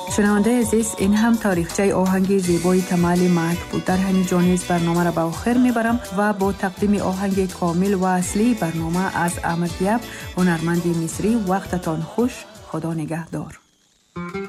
شنونده عزیز، این هم تاریخچه آهنگ زیبای تمالی مک بود. در همین جانیز برنامه را به آخر میبرم و با تقدیم آهنگ کامل و اصلی برنامه از احمد دیاب، هنرمند مصری. وقتتان خوش، خدا نگهدار.